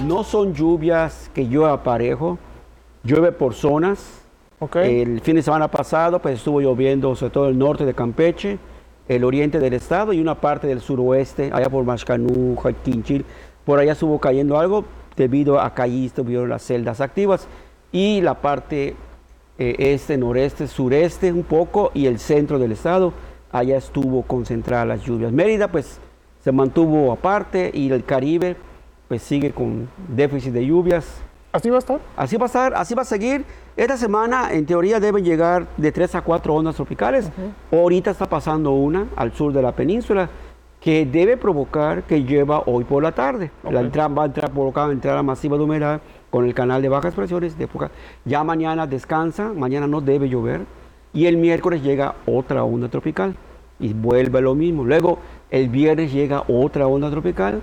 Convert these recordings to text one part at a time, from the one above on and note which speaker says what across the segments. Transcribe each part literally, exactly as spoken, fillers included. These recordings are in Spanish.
Speaker 1: no son lluvias que llueva parejo, llueve por zonas.
Speaker 2: Okay.
Speaker 1: El fin de semana pasado pues estuvo lloviendo sobre todo el norte de Campeche, el oriente del estado y una parte del suroeste, allá por Mashcanú, Quinchil, por allá estuvo cayendo algo debido a que allí estuvieron las celdas activas, y la parte eh, este, noreste, sureste un poco y el centro del estado, allá estuvo concentrada las lluvias. Mérida pues se mantuvo aparte y el Caribe pues sigue con déficit de lluvias.
Speaker 2: ¿Así va a estar?
Speaker 1: Así va a estar, así va a seguir. Esta semana en teoría deben llegar de tres a cuatro ondas tropicales. Uh-huh. Ahorita está pasando una al sur de la península que debe provocar que llueva hoy por la tarde. Okay. La entrada va a entrar, provocar una entrada masiva de humedad con el canal de bajas presiones. De época. Ya mañana descansa, mañana no debe llover. Y el miércoles llega otra onda tropical y vuelve lo mismo. Luego el viernes llega otra onda tropical.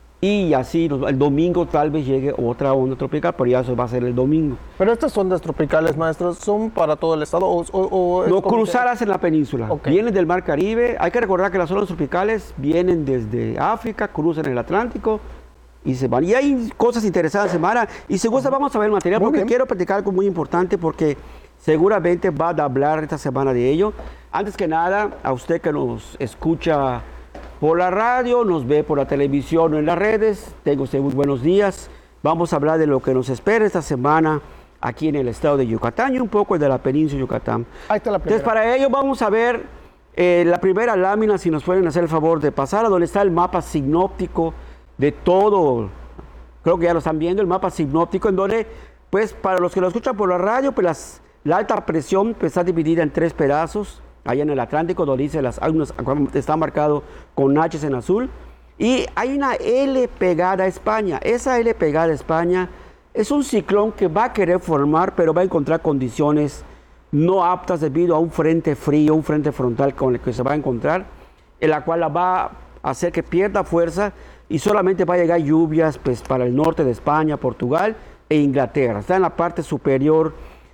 Speaker 1: Y así, el domingo tal vez llegue otra onda tropical, pero ya eso va a ser el domingo.
Speaker 2: Pero estas ondas tropicales, maestros, ¿son para todo el estado? O, o, o
Speaker 1: no, cruzadas que... en la península.
Speaker 2: Okay.
Speaker 1: Vienen del Mar Caribe. Hay que recordar que las ondas tropicales vienen desde África, cruzan el Atlántico y se van. Y hay cosas interesantes, semana. Y si gusta, vamos a ver el material, porque quiero platicar algo muy importante, porque seguramente va a hablar esta semana de ello. Antes que nada, a usted que nos escucha por la radio, nos ve por la televisión o en las redes, tengo usted muy buenos días. Vamos a hablar de lo que nos espera esta semana aquí en el estado de Yucatán y un poco de la península de Yucatán.
Speaker 2: Ahí está la primera.
Speaker 1: Entonces, para ello vamos a ver eh, la primera lámina, si nos pueden hacer el favor de pasar, a donde está el mapa sinóptico de todo. Creo que ya lo están viendo, el mapa sinóptico, en donde, pues, para los que lo escuchan por la radio, pues las, la alta presión pues, está dividida en tres pedazos. Allá en el Atlántico, donde dice las algunas está marcado con H en azul, y hay una L pegada a España. Esa L pegada a España es un ciclón que va a querer formar, pero va a encontrar condiciones no aptas debido a un frente frío, un frente frontal con el que se va a encontrar, en la cual la va a hacer que pierda fuerza y solamente va a llegar lluvias pues, para el norte de España, Portugal e Inglaterra. Está en la parte superior,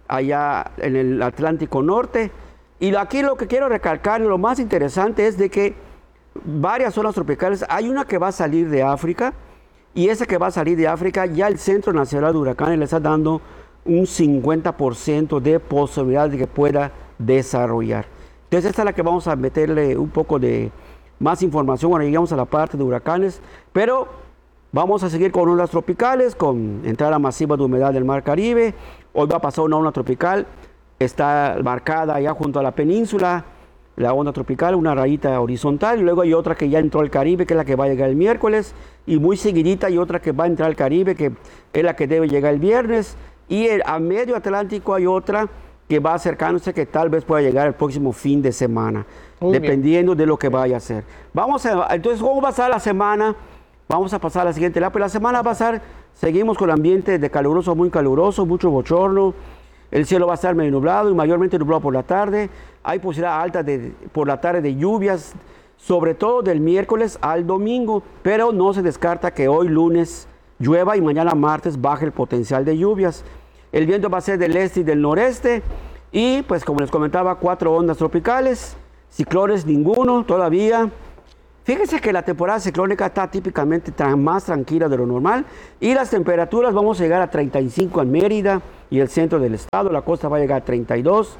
Speaker 1: allá en el Atlántico Norte. Y aquí lo que quiero recalcar, lo más interesante es de que varias zonas tropicales, hay una que va a salir de África, y esa que va a salir de África, ya el Centro Nacional de Huracanes le está dando un cincuenta por ciento de posibilidad de que pueda desarrollar. Entonces esta es la que vamos a meterle un poco de más información cuando lleguemos a la parte de huracanes, pero vamos a seguir con ondas tropicales, con entrada masiva de humedad del Mar Caribe. Hoy va a pasar una onda tropical. Está marcada allá junto a la península, la onda tropical, una rayita horizontal, y luego hay otra que ya entró al Caribe, que es la que va a llegar el miércoles, y muy seguidita hay otra que va a entrar al Caribe, que es la que debe llegar el viernes, y el, a medio Atlántico hay otra que va acercándose, que tal vez pueda llegar el próximo fin de semana, muy dependiendo bien. de lo que vaya a hacer. Vamos a, entonces, ¿cómo va a estar la semana? Vamos a pasar a la siguiente lápiz. La semana va a pasar, seguimos con el ambiente de caluroso, muy caluroso, mucho bochorno. El cielo va a estar medio nublado y mayormente nublado por la tarde. Hay posibilidad alta de, por la tarde de lluvias, sobre todo del miércoles al domingo, pero no se descarta que hoy lunes llueva y mañana martes baje el potencial de lluvias. El viento va a ser del este y del noreste y, pues como les comentaba, cuatro ondas tropicales, ciclones ninguno todavía. Fíjense que la temporada ciclónica está típicamente tra- más tranquila de lo normal, y las temperaturas vamos a llegar a treinta y cinco en Mérida y el centro del estado. La costa va a llegar a treinta y dos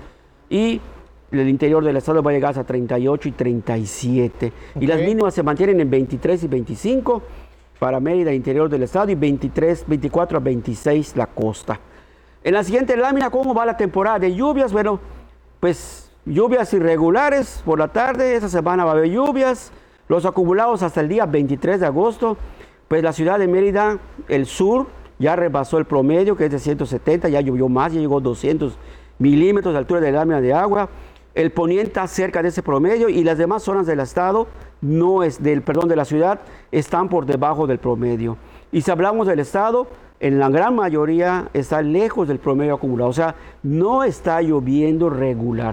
Speaker 1: y el interior del estado va a llegar a treinta y ocho y treinta y siete. Okay. Y las mínimas se mantienen en veintitrés y veinticinco para Mérida, interior del estado, y veintitrés, veinticuatro a veintiséis la costa. En la siguiente lámina, ¿cómo va la temporada de lluvias? Bueno, pues lluvias irregulares por la tarde. Esta semana va a haber lluvias. Los acumulados hasta el día veintitrés de agosto, pues la ciudad de Mérida, el sur, ya rebasó el promedio, que es de ciento setenta, ya llovió más, ya llegó a doscientos milímetros de altura de lámina de agua. El poniente está cerca de ese promedio y las demás zonas del estado, no es del, perdón, de la ciudad, están por debajo del promedio. Y si hablamos del estado, en la gran mayoría está lejos del promedio acumulado, o sea, no está lloviendo regular.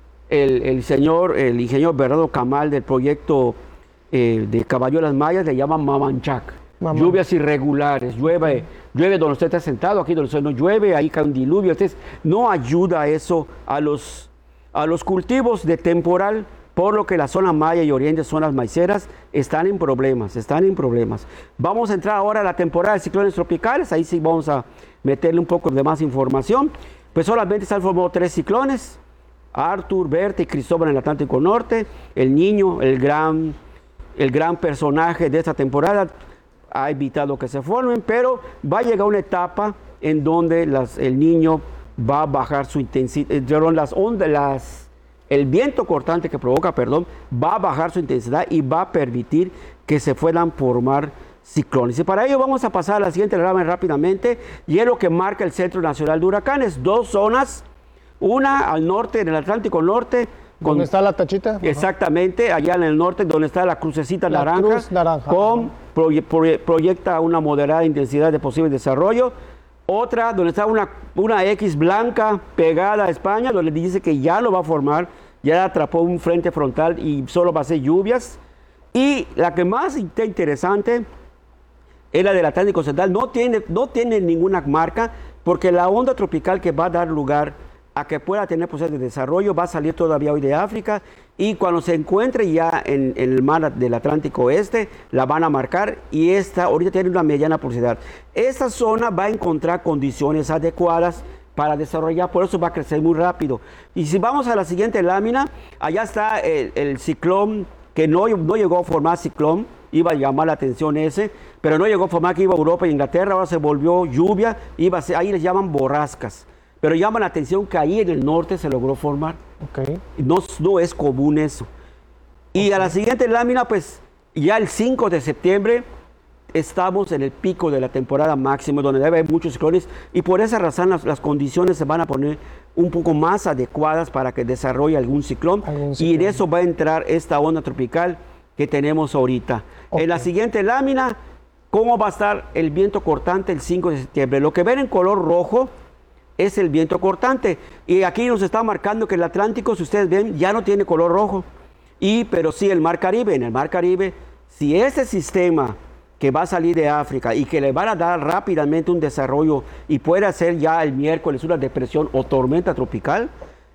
Speaker 1: El, el señor, el ingeniero Bernardo Camal del proyecto Eh, de Caballuelas Mayas le llaman Mamanchac. Mamá. Lluvias irregulares, llueve, llueve donde usted está sentado, aquí donde usted no llueve, ahí cae un diluvio. Entonces, no ayuda eso a los, a los cultivos de temporal, por lo que la zona Maya y Oriente, zonas maiceras, están en problemas, están en problemas. Vamos a entrar ahora a la temporada de ciclones tropicales, ahí sí vamos a meterle un poco de más información. Pues solamente se han formado tres ciclones, Arthur, Berta y Cristóbal en el Atlántico Norte. El Niño, el gran, el gran personaje de esta temporada, ha evitado que se formen, pero va a llegar una etapa en donde las, el Niño va a bajar su intensidad, las ondas, las, el viento cortante que provoca, perdón, va a bajar su intensidad y va a permitir que se puedan formar ciclones. Y para ello vamos a pasar a la siguiente diagrama rápidamente, y es lo que marca el Centro Nacional de Huracanes. Dos zonas, una al norte, en el Atlántico Norte,
Speaker 2: con, ¿dónde está la tachita?
Speaker 1: Exactamente, allá en el norte, donde está la crucecita
Speaker 2: la
Speaker 1: naranja,
Speaker 2: cruz naranja,
Speaker 1: con proye, proye, proyecta una moderada intensidad de posible desarrollo. Otra, donde está una, una X blanca pegada a España, donde dice que ya lo va a formar, ya atrapó un frente frontal y solo va a ser lluvias. Y la que más está interesante es la del Atlántico Central. No tiene, no tiene ninguna marca, porque la onda tropical que va a dar lugar a que pueda tener posibilidades de desarrollo va a salir todavía hoy de África, y cuando se encuentre ya en, en el mar del Atlántico Oeste, la van a marcar, y esta ahorita tiene una mediana porosidad. Esta zona va a encontrar condiciones adecuadas para desarrollar, por eso va a crecer muy rápido. Y si vamos a la siguiente lámina, allá está el, el ciclón, que no, no llegó a formar ciclón, iba a llamar la atención ese, pero no llegó a formar, que iba a Europa e Inglaterra, ahora se volvió lluvia, iba a ser, ahí les llaman borrascas. Pero llama la atención que ahí en el norte se logró formar.
Speaker 2: Okay.
Speaker 1: No, no es común eso. Y okay. A la siguiente lámina, pues ya el cinco de septiembre estamos en el pico de la temporada máxima, donde debe haber muchos ciclones, y por esa razón las, las condiciones se van a poner un poco más adecuadas para que desarrolle algún ciclón. ¿Algún ciclón? Y en eso va a entrar esta onda tropical que tenemos ahorita. Okay. En la siguiente lámina, ¿cómo va a estar el viento cortante el cinco de septiembre? Lo que ven en color rojo es el viento cortante, y aquí nos está marcando que el Atlántico, si ustedes ven, ya no tiene color rojo, y, pero sí el Mar Caribe. En el Mar Caribe, si ese sistema que va a salir de África y que le van a dar rápidamente un desarrollo y puede hacer ya el miércoles una depresión o tormenta tropical,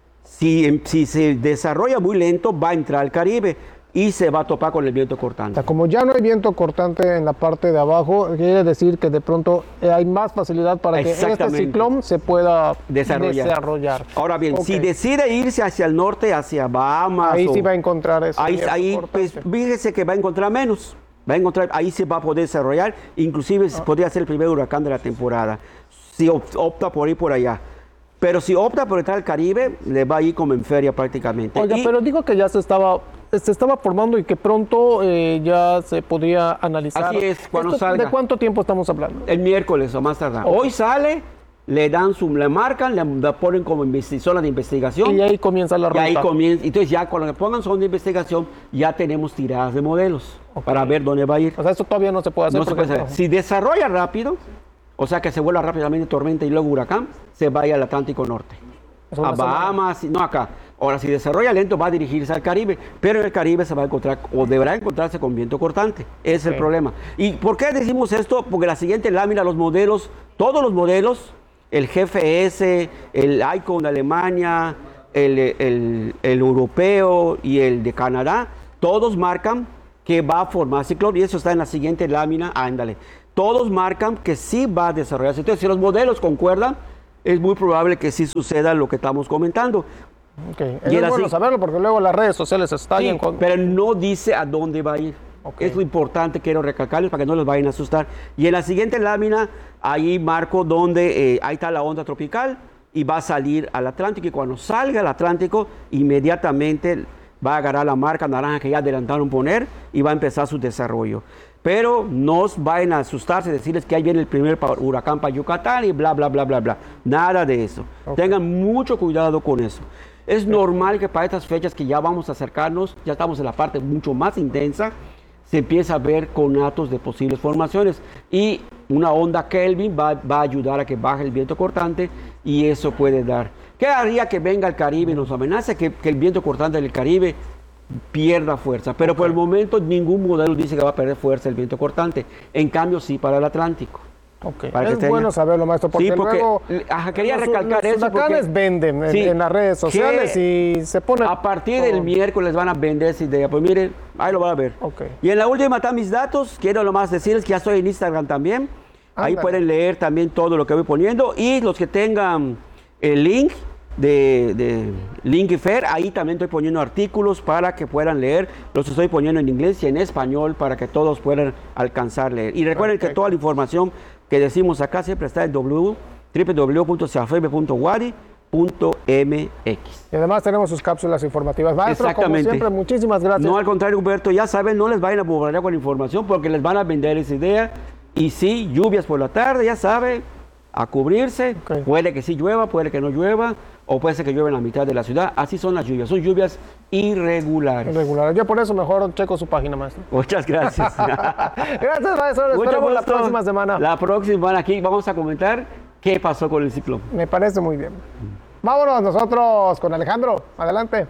Speaker 1: si, si se desarrolla muy lento, va a entrar al Caribe y se va a topar con el viento cortante.
Speaker 2: O sea, como ya no hay viento cortante en la parte de abajo, quiere decir que de pronto hay más facilidad para que este ciclón se pueda desarrollar. desarrollar.
Speaker 1: Ahora bien, okay. Si decide irse hacia el norte, hacia Bahamas,
Speaker 2: ahí
Speaker 1: o,
Speaker 2: sí va a encontrar eso.
Speaker 1: Ahí, ahí pues, fíjese que va a encontrar menos. Va a encontrar, ahí se va a poder desarrollar, inclusive ah. podría ser el primer huracán de la temporada, si opta por ir por allá. Pero si opta por entrar al Caribe, le va a ir como en feria prácticamente.
Speaker 2: Oiga, y, pero digo que ya se estaba, se estaba formando y que pronto eh, ya se podría analizar.
Speaker 1: Así es, cuando
Speaker 2: ¿Esto,
Speaker 1: salga.
Speaker 2: ¿De cuánto tiempo estamos hablando?
Speaker 1: El miércoles o más tardar. Okay. Hoy sale, le dan su, le marcan, le, le ponen como zona de investigación.
Speaker 2: Y ahí comienza la ruta.
Speaker 1: Y ahí comienza, entonces ya cuando le pongan zona de investigación, ya tenemos tiradas de modelos okay. para ver dónde va a ir.
Speaker 2: O sea, eso todavía no se puede hacer.
Speaker 1: No se puede hacer. Si desarrolla rápido, o sea que se vuelva rápidamente tormenta y luego huracán, se vaya al Atlántico Norte. A Bahamas, no acá. Ahora, si desarrolla lento, va a dirigirse al Caribe, pero en el Caribe se va a encontrar, o deberá encontrarse con viento cortante. Ese es okay. el problema. ¿Y por qué decimos esto? Porque la siguiente lámina, los modelos, todos los modelos, el G F S, el I C O N de Alemania, el, el, el europeo y el de Canadá, todos marcan que va a formar ciclón, y eso está en la siguiente lámina, ándale. Todos marcan que sí va a desarrollarse. Entonces, si los modelos concuerdan, es muy probable que sí suceda lo que estamos comentando.
Speaker 2: Okay. Es bueno así, saberlo, porque luego las redes sociales estallan.
Speaker 1: Sí,
Speaker 2: con...
Speaker 1: pero no dice a dónde va a ir. Okay. Es lo importante, quiero recalcarles para que no les vayan a asustar. Y en la siguiente lámina, ahí marco donde eh, ahí está la onda tropical y va a salir al Atlántico. Y cuando salga al Atlántico, inmediatamente va a agarrar la marca naranja que ya adelantaron poner y va a empezar su desarrollo. Pero no vayan a asustarse, decirles que ahí viene el primer huracán para Yucatán y bla, bla, bla, bla, bla. Nada de eso. Okay. Tengan mucho cuidado con eso. Es normal que para estas fechas que ya vamos a acercarnos, ya estamos en la parte mucho más intensa, se empieza a ver conatos de posibles formaciones. Y una onda Kelvin va, va a ayudar a que baje el viento cortante y eso puede dar. ¿Qué haría que venga el Caribe y nos amenace? Que, que el viento cortante del Caribe pierda fuerza, pero okay. por el momento ningún modelo dice que va a perder fuerza el viento cortante. En cambio sí para el Atlántico.
Speaker 2: Okay. Es bueno saberlo, maestro, porque, sí, porque luego
Speaker 1: ajá, quería los, recalcar los
Speaker 2: eso. Los huracanes venden en, sí, en las redes sociales y se ponen...
Speaker 1: A partir del oh. miércoles van a vender esa idea. Pues miren, ahí lo van a ver.
Speaker 2: Okay.
Speaker 1: Y en la última están mis datos. Quiero nomás decirles que ya estoy en Instagram también. Ahí Ándale. pueden leer también todo lo que voy poniendo. Y los que tengan el link de, de Linkifer, ahí también estoy poniendo artículos para que puedan leer. Los estoy poniendo en inglés y en español para que todos puedan alcanzar a leer. Y recuerden okay. que toda la información que decimos acá siempre está en w w w punto seafebe punto wadi punto m x.
Speaker 2: Y además tenemos sus cápsulas informativas. Maestro,
Speaker 1: Exactamente.
Speaker 2: Como siempre, muchísimas gracias.
Speaker 1: No, al contrario, Humberto, ya saben, no les vayan a bombardear con información porque les van a vender esa idea. Y sí, lluvias por la tarde, ya saben, a cubrirse. Okay. Puede que sí llueva, puede que no llueva, o puede ser que llueva en la mitad de la ciudad. Así son las lluvias, son lluvias irregulares.
Speaker 2: Irregulares. Yo por eso mejor checo su página, maestro.
Speaker 1: Muchas gracias.
Speaker 2: Gracias, maestro. Nos esperamos la próxima semana.
Speaker 1: La próxima semana aquí vamos a comentar qué pasó con el ciclón.
Speaker 2: Me parece muy bien. Vámonos nosotros con Alejandro. Adelante.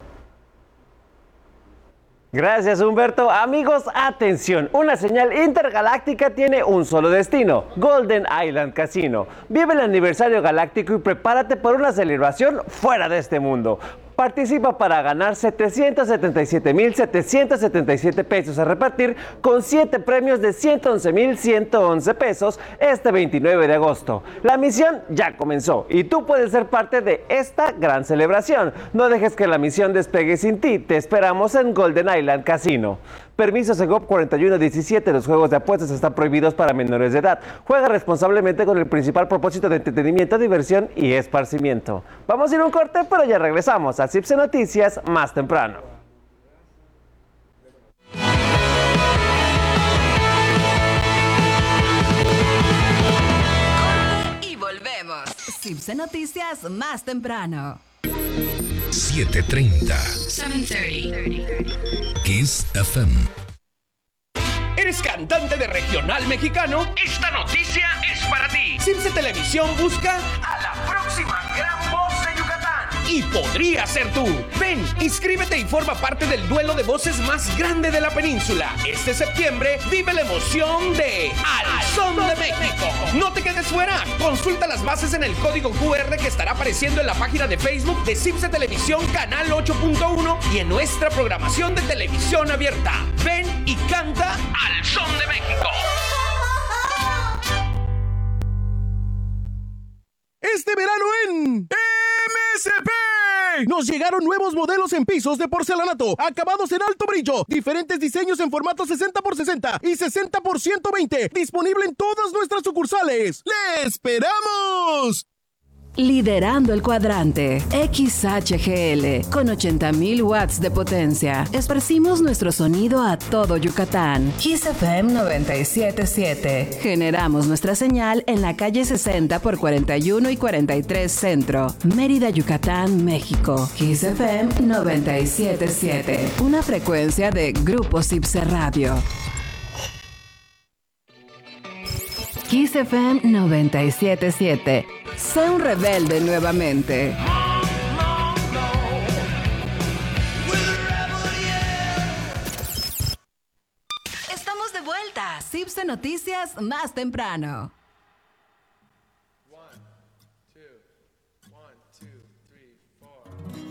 Speaker 3: Gracias, Humberto. Amigos, atención. Una señal intergaláctica tiene un solo destino: Golden Island Casino. Vive el aniversario galáctico y prepárate para una celebración fuera de este mundo. Participa para ganar setecientos setenta y siete mil setecientos setenta y siete pesos a repartir con siete premios de ciento once mil ciento once pesos este veintinueve de agosto. La misión ya comenzó y tú puedes ser parte de esta gran celebración. No dejes que la misión despegue sin ti. Te esperamos en Golden Island Casino. Permiso Segov cuarenta y uno diecisiete. Los juegos de apuestas están prohibidos para menores de edad. Juega responsablemente con el principal propósito de entretenimiento, diversión y esparcimiento. Vamos a ir a un corte, pero ya regresamos a Cipse Noticias más temprano.
Speaker 4: Y volvemos. Cipse Noticias más temprano.
Speaker 5: siete treinta.
Speaker 4: siete treinta.
Speaker 5: Kiss F M.
Speaker 6: ¿Eres cantante de regional mexicano? Esta noticia es para ti. Cipse Televisión busca a la próxima gran voz de Yucatán. Y podría ser tú. Ven, inscríbete y forma parte del duelo de voces más grande de la península. Este septiembre vive la emoción de Al Son de México. No te quedes fuera. Consulta las bases en el código cu erre que estará apareciendo en la página de Facebook de Cipse Televisión Canal ocho punto uno y en nuestra programación de televisión abierta. Ven y canta Al Son de México.
Speaker 7: Este verano en M S P nos llegaron nuevos modelos en pisos de porcelanato, acabados en alto brillo, diferentes diseños en formato sesenta por sesenta y sesenta por ciento veinte, disponible en todas nuestras sucursales. ¡Le esperamos!
Speaker 4: Liderando el cuadrante, X H G L, con ochenta mil watts de potencia. Esparcimos nuestro sonido a todo Yucatán. Kiss F M noventa y siete punto siete. Generamos nuestra señal en la calle sesenta por cuarenta y uno y cuarenta y tres Centro, Mérida, Yucatán, México. Kiss F M noventa y siete punto siete. Una frecuencia de Grupo Cipse Radio. Kiss F M noventa y siete punto siete. Sé un rebelde nuevamente. Estamos de vuelta. Cipse Noticias más temprano.